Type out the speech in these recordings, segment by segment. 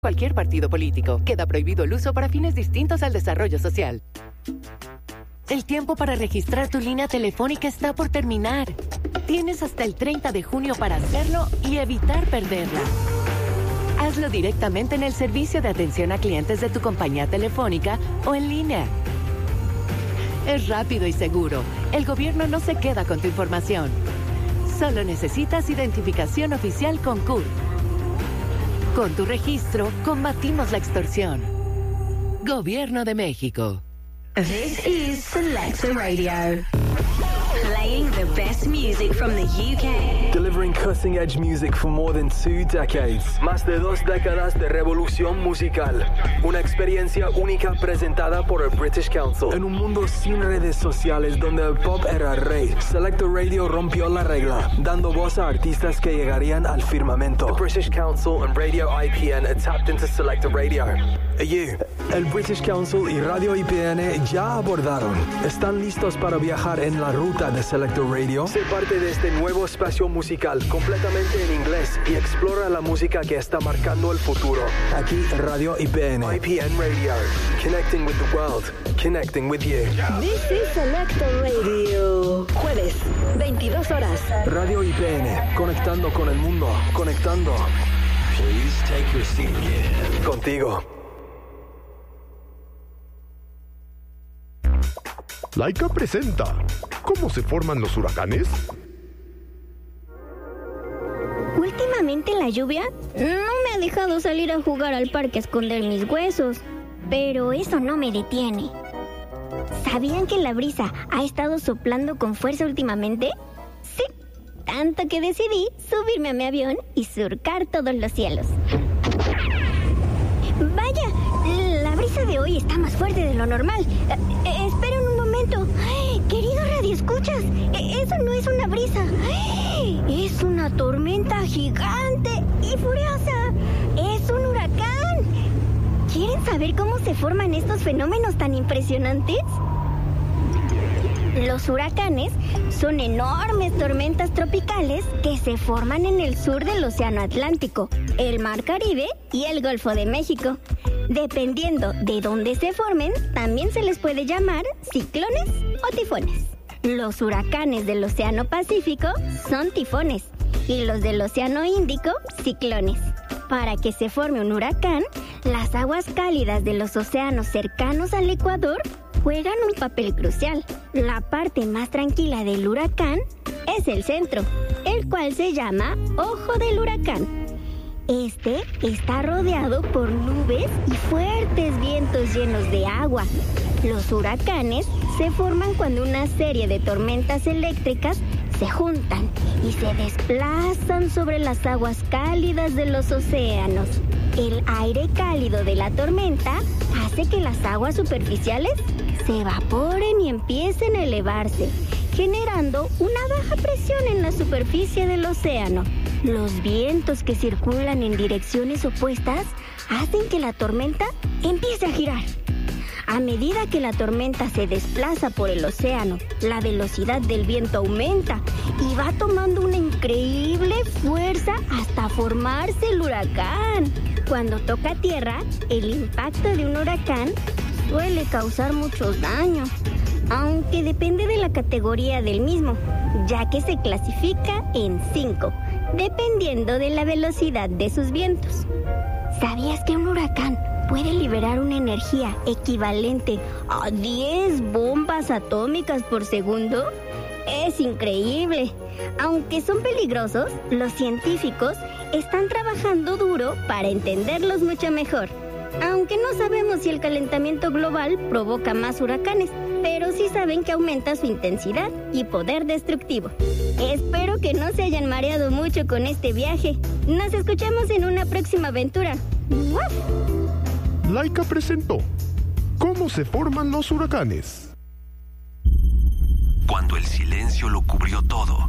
cualquier partido político. Queda prohibido el uso para fines distintos al desarrollo social. El tiempo para registrar tu línea telefónica está por terminar. Tienes hasta el 30 de junio para hacerlo y evitar perderla. Hazlo directamente en el servicio de atención a clientes de tu compañía telefónica o en línea. Es rápido y seguro. El gobierno no se queda con tu información. Solo necesitas identificación oficial con CURP. Con tu registro, combatimos la extorsión. Gobierno de México. This is Selector Radio. Playing the best music from the UK. Delivering cutting-edge music for more than 2 decades. Más de 2 décadas de revolución musical. Una experiencia única presentada por el British Council. En un mundo sin redes sociales donde el pop era rey, Selector Radio rompió la regla, dando voz a artistas que llegarían al firmamento. The British Council and Radio IPN have tapped into Selector Radio. El British Council y Radio IPN ya abordaron. ¿Están listos para viajar en la ruta de Selector Radio? Sé parte de este nuevo espacio musical completamente en inglés y explora la música que está marcando el futuro. Aquí Radio IPN. IPN Radio. Connecting with the world. Connecting with you. This is Selector Radio. Jueves, 22 horas. Radio IPN. Conectando con el mundo. Conectando. Please take your seat. Yeah. Contigo. Laika presenta ¿Cómo se forman los huracanes? Últimamente la lluvia no me ha dejado salir a jugar al parque a esconder mis huesos, pero eso no me detiene. ¿Sabían que la brisa ha estado soplando con fuerza últimamente? Sí, tanto que decidí subirme a mi avión y surcar todos los cielos. Vaya, la brisa de hoy está más fuerte de lo normal. Esperen un momento. Querido radioescuchas, eso no es una brisa. Es una tormenta gigante y furiosa. Es un huracán. ¿Quieren saber cómo se forman estos fenómenos tan impresionantes? Los huracanes son enormes tormentas tropicales que se forman en el sur del Océano Atlántico, el Mar Caribe y el Golfo de México. Dependiendo de dónde se formen, también se les puede llamar ciclones o tifones. Los huracanes del Océano Pacífico son tifones y los del Océano Índico, ciclones. Para que se forme un huracán, las aguas cálidas de los océanos cercanos al Ecuador juegan un papel crucial. La parte más tranquila del huracán es el centro, el cual se llama ojo del huracán. Este está rodeado por nubes y fuertes vientos llenos de agua. Los huracanes se forman cuando una serie de tormentas eléctricas se juntan y se desplazan sobre las aguas cálidas de los océanos. El aire cálido de la tormenta hace que las aguas superficiales se evaporen y empiecen a elevarse, generando una baja presión en la superficie del océano. Los vientos que circulan en direcciones opuestas hacen que la tormenta empiece a girar. A medida que la tormenta se desplaza por el océano, la velocidad del viento aumenta y va tomando una increíble fuerza hasta formarse el huracán. Cuando toca tierra, el impacto de un huracán suele causar muchos daños, aunque depende de la categoría del mismo, ya que se clasifica en 5, dependiendo de la velocidad de sus vientos. ¿Sabías que un huracán puede liberar una energía equivalente a 10 bombas atómicas por segundo? Es increíble. Aunque son peligrosos, los científicos están trabajando duro para entenderlos mucho mejor. Aunque no sabemos si el calentamiento global provoca más huracanes, pero sí saben que aumenta su intensidad y poder destructivo. Espero que no se hayan mareado mucho con este viaje. Nos escuchamos en una próxima aventura. ¡Waf! Laika presentó ¿Cómo se forman los huracanes? Cuando el silencio lo cubrió todo.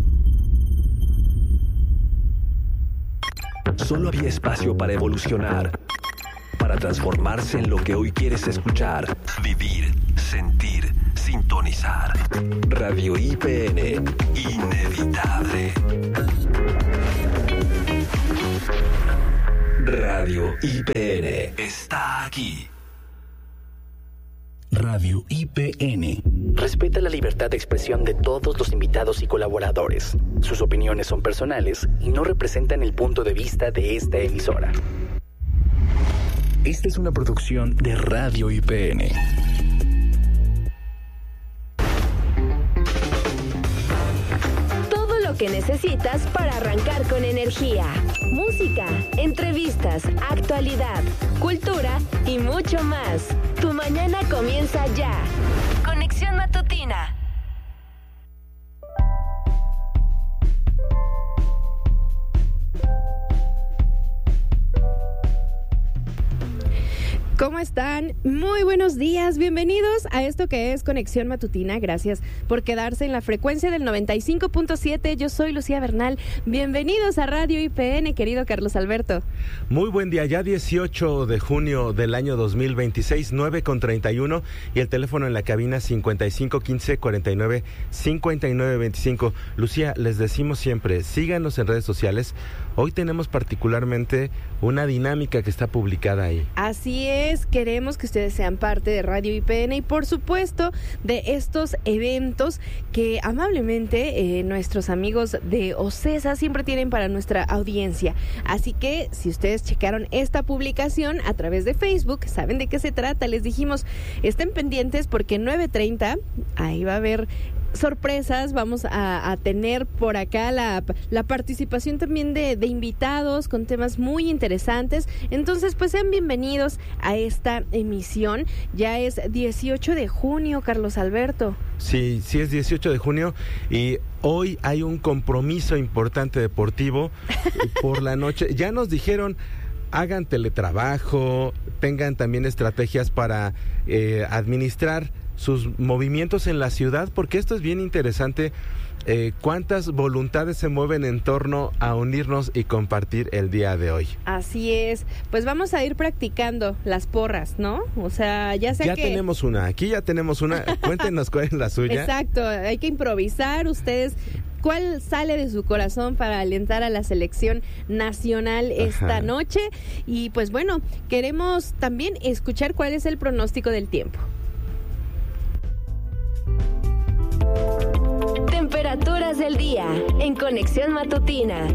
Solo había espacio para evolucionar, para transformarse en lo que hoy quieres escuchar, vivir, sentir, sintonizar. Radio IPN, inevitable. Radio IPN está aquí. Radio IPN respeta la libertad de expresión de todos los invitados y colaboradores. Sus opiniones son personales y no representan el punto de vista de esta emisora. Esta es una producción de Radio IPN. Todo lo que necesitas para arrancar con energía. Música, entrevistas, actualidad, cultura y mucho más. Tu mañana comienza ya. Conexión Matutina. ¿Cómo están? Muy buenos días, bienvenidos a esto que es Conexión Matutina. Gracias por quedarse en la frecuencia del 95.7. Yo soy Lucía Bernal. Bienvenidos a Radio IPN, querido Carlos Alberto. Muy buen día, ya 18 de junio del año 2026, 9:31, y el teléfono en la cabina 5515-49-5925. Lucía, les decimos siempre, síganos en redes sociales. Hoy tenemos particularmente una dinámica que está publicada ahí. Así es, queremos que ustedes sean parte de Radio IPN y por supuesto de estos eventos que amablemente nuestros amigos de OCESA siempre tienen para nuestra audiencia. Así que si ustedes checaron esta publicación a través de Facebook, saben de qué se trata. Les dijimos, estén pendientes porque 9:30 ahí va a haber sorpresas. Vamos a tener por acá la participación también de invitados con temas muy interesantes. Entonces, pues sean bienvenidos a esta emisión. Ya es 18 de junio, Carlos Alberto. Sí, es 18 de junio y hoy hay un compromiso importante deportivo por la noche. Ya nos dijeron, hagan teletrabajo, tengan también estrategias para administrar sus movimientos en la ciudad, porque esto es bien interesante. ¿Cuántas voluntades se mueven en torno a unirnos y compartir el día de hoy? Así es, pues vamos a ir practicando las porras, ¿no? O sea, ya tenemos una, aquí ya tenemos una, cuéntenos cuál es la suya. Exacto, hay que improvisar. Ustedes, ¿cuál sale de su corazón para alentar a la selección nacional esta noche? Y pues bueno, queremos también escuchar cuál es el pronóstico del tiempo. Temperaturas del día en Conexión Matutina.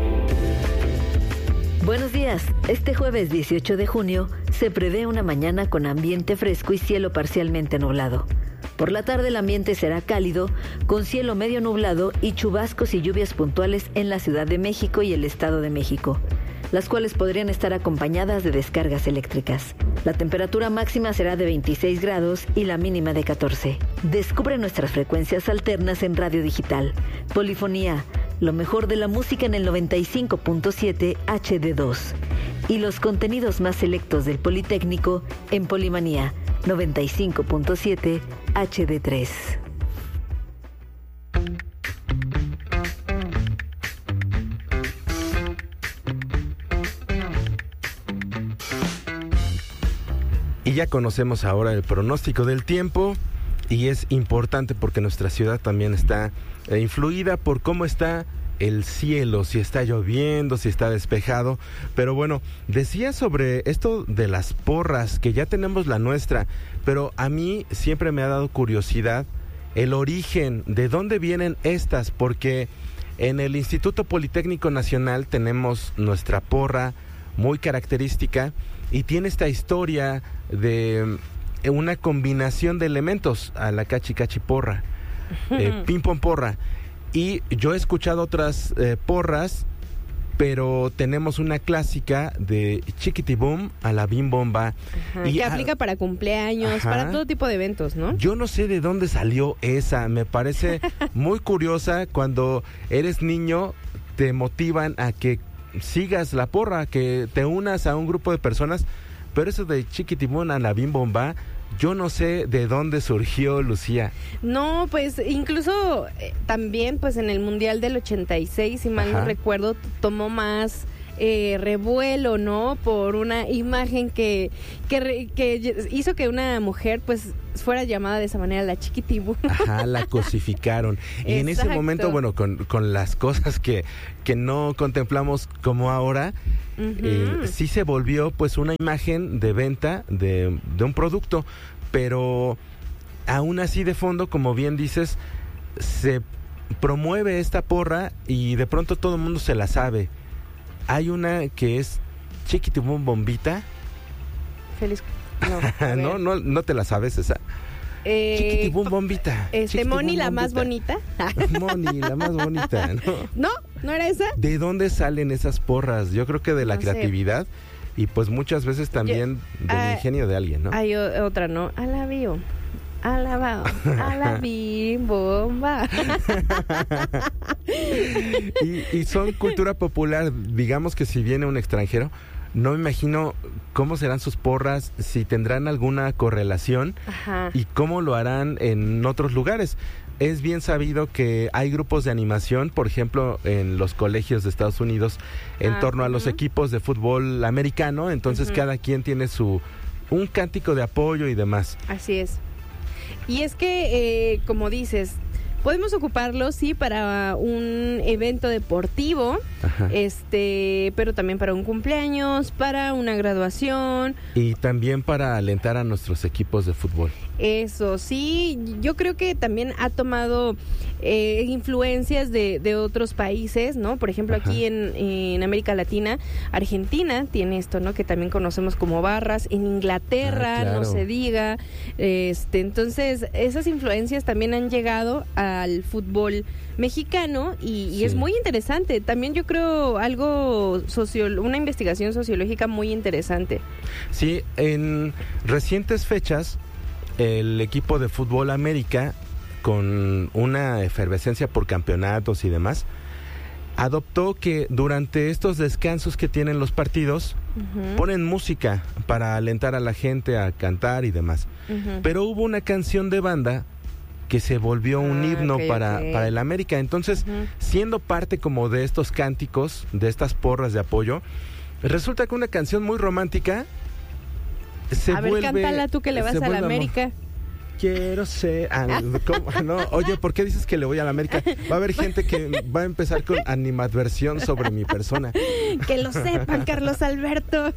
Buenos días. Este jueves 18 de junio se prevé una mañana con ambiente fresco y cielo parcialmente nublado. Por la tarde el ambiente será cálido, con cielo medio nublado y chubascos y lluvias puntuales en la Ciudad de México y el Estado de México, las cuales podrían estar acompañadas de descargas eléctricas. La temperatura máxima será de 26 grados y la mínima de 14. Descubre nuestras frecuencias alternas en radio digital. Polifonía, lo mejor de la música en el 95.7 HD2. Y los contenidos más selectos del Politécnico en Polimanía, 95.7 HD3. Y ya conocemos ahora el pronóstico del tiempo, y es importante porque nuestra ciudad también está influida por cómo está el cielo, si está lloviendo, si está despejado. Pero bueno, decía sobre esto de las porras, que ya tenemos la nuestra, pero a mí siempre me ha dado curiosidad el origen, de dónde vienen estas, porque en el Instituto Politécnico Nacional tenemos nuestra porra muy característica y tiene esta historia de una combinación de elementos a la cachi porra, ping pong porra. Y yo he escuchado otras porras, pero tenemos una clásica de chiquitibum a la bim bomba. Y que aplica para cumpleaños, para todo tipo de eventos, ¿no? Yo no sé de dónde salió esa, me parece muy curiosa. Cuando eres niño te motivan a que sigas la porra, que te unas a un grupo de personas, pero eso de chiquitibum a la bim bomba, yo no sé de dónde surgió, Lucía. No, pues incluso también pues en el Mundial del 86, si mal no recuerdo, tomó más revuelo, ¿no? Por una imagen que hizo que una mujer pues fuera llamada de esa manera la Chiquitibum. Ajá, la cosificaron. Y en ese momento, bueno, con las cosas que no contemplamos como ahora, sí se volvió pues una imagen de venta de un producto, pero aún así de fondo, como bien dices, se promueve esta porra y de pronto todo el mundo se la sabe. Hay una que es Chiquitibum Bombita. Feliz. No te la sabes esa. Chiquitibum Bombita. Moni la más bonita. Moni la más bonita, ¿no? ¿No era esa? ¿De dónde salen esas porras? Yo creo que de la creatividad y pues muchas veces también del ingenio de alguien, ¿no? Hay otra, ¿no? Alabim bomba. y son cultura popular. Digamos que si viene un extranjero, no me imagino cómo serán sus porras, si tendrán alguna correlación. Ajá. Y cómo lo harán en otros lugares. Es bien sabido que hay grupos de animación, por ejemplo, en los colegios de Estados Unidos, en torno a los equipos de fútbol americano. Entonces cada quien tiene un cántico de apoyo y demás. Así es. Y es que, como dices, podemos ocuparlo, sí, para un evento deportivo, pero también para un cumpleaños, para una graduación. Y también para alentar a nuestros equipos de fútbol. Eso, sí, yo creo que también ha tomado influencias de otros países, ¿no? Por ejemplo, aquí en América Latina, Argentina tiene esto, ¿no? Que también conocemos como barras, en Inglaterra, claro. No se diga. Entonces, esas influencias también han llegado al fútbol mexicano y es muy interesante. También yo creo una investigación sociológica muy interesante. Sí, en recientes fechas, el equipo de fútbol América, con una efervescencia por campeonatos y demás, adoptó que durante estos descansos que tienen los partidos, ponen música para alentar a la gente a cantar y demás. Pero hubo una canción de banda que se volvió un himno para el América. Entonces, siendo parte como de estos cánticos, de estas porras de apoyo, resulta que una canción muy romántica a ver, cántala tú que le vas a la América. Quiero ser... No, oye, ¿por qué dices que le voy a la América? Va a haber gente que va a empezar con animadversión sobre mi persona. Que lo sepan, Carlos Alberto.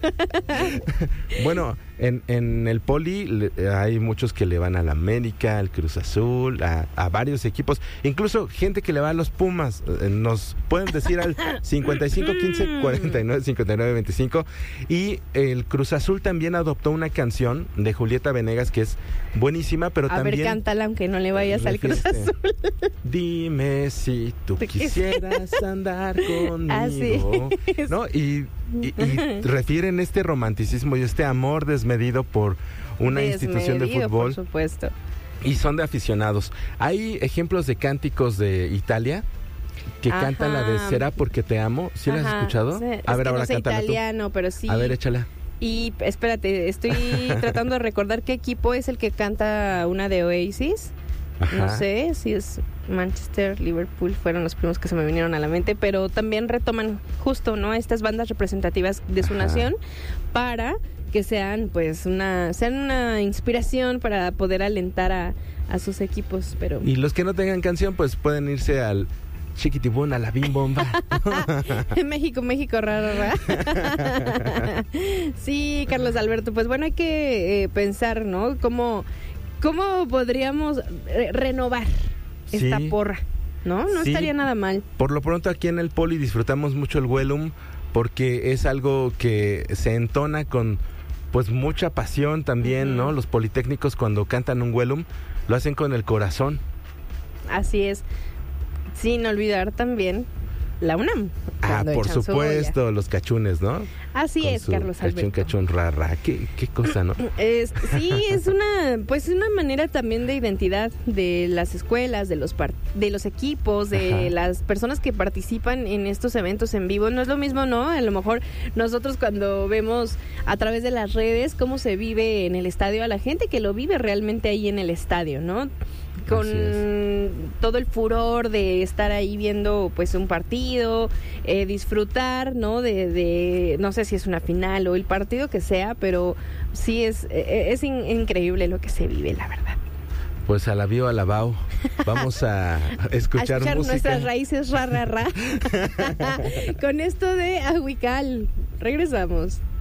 Bueno, en el Poli hay muchos que le van a la América, al Cruz Azul, a varios equipos. Incluso gente que le va a los Pumas. Nos pueden decir al 55 15 49 59 25. Y el Cruz Azul también adoptó una canción de Julieta Venegas que es buenísima, pero también... A ver, cántala aunque no le vayas al Cruz Azul. Dime si tú quisieras andar conmigo. Así es. ¿No? Y refieren este romanticismo y este amor desmedido por una institución de fútbol. Por supuesto. Y son de aficionados. Hay ejemplos de cánticos de Italia que cantan la de Será porque te amo. ¿Sí la has escuchado? Sí. A ver, ahora no sé cántala italiano, pero sí. A ver, échala. Y espérate, estoy tratando de recordar qué equipo es el que canta una de Oasis. No sé si es Manchester, Liverpool, fueron los primeros que se me vinieron a la mente, pero también retoman justo, ¿no?, estas bandas representativas de su nación para que sean pues una inspiración para poder alentar a sus equipos. Pero y los que no tengan canción pues pueden irse al Chiquitibum, a la Bim Bomba. México, raro. Sí, Carlos Alberto, pues bueno, hay que pensar, ¿no? ¿Cómo podríamos renovar esta porra? ¿No? No estaría nada mal. Por lo pronto aquí en el Poli disfrutamos mucho el Huelum porque es algo que se entona con pues mucha pasión también, ¿no? Los politécnicos cuando cantan un Huelum lo hacen con el corazón. Así es. Sin olvidar también la UNAM. Por supuesto, los cachunes, ¿no? Así es, Carlos Alberto. Cachún, rara, qué cosa, ¿no? Sí, es una manera también de identidad de las escuelas, de los equipos, de las personas que participan en estos eventos en vivo. No es lo mismo, ¿no? A lo mejor nosotros cuando vemos a través de las redes cómo se vive en el estadio a la gente que lo vive realmente ahí en el estadio, ¿no? con todo el furor de estar ahí viendo pues un partido, disfrutar, ¿no? De no sé si es una final o el partido que sea, pero sí es increíble lo que se vive, la verdad. Pues alabío, alabao. Vamos a escuchar música. Nuestras raíces, ra, ra, ra. Con esto de Ahuical. Regresamos.